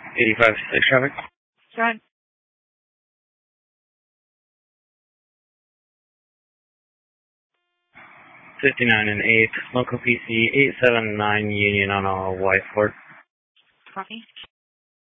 85-6 traffic. Right. 59 and 8, local PC 879 Union on a white Ford. Copy.